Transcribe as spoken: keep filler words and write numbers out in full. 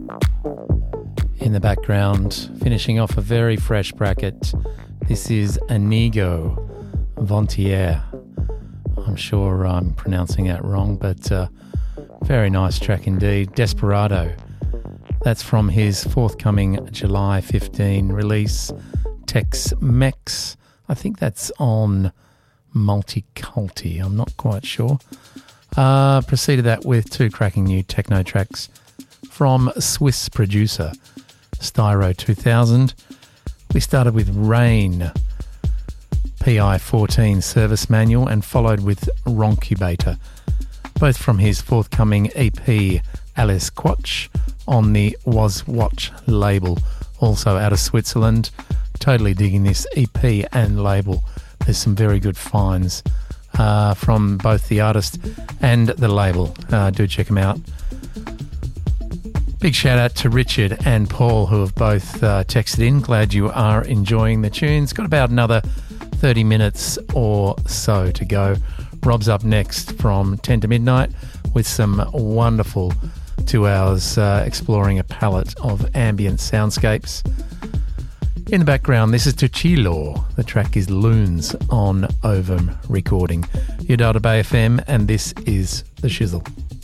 In the background, finishing off a very fresh bracket, this is Inigo Vontier. I'm sure I'm pronouncing that wrong, but uh, very nice track indeed. Desperado. That's from his forthcoming July fifteenth release, Tex-Mex. I think that's on Multiculti. I'm not quite sure. Uh, preceded that with two cracking new techno tracks from Swiss producer Styro two thousand. We started with Rain, P I fourteen service manual, and followed with Roncubator, both from his forthcoming E P Alice Quatch on the Was Watch label, also out of Switzerland. Totally digging this E P and label. There's some very good finds uh, from both the artist and the label. Uh, do check them out. Big shout out to Richard and Paul, who have both uh, texted in. Glad you are enjoying the tunes. Got about another thirty minutes or so to go. Rob's up next from ten to midnight with some wonderful two hours uh, exploring a palette of ambient soundscapes. In the background, this is Tuchilo. The track is Loons on Ovum Recording. You're Delta Bay F M, and this is The Shizzle.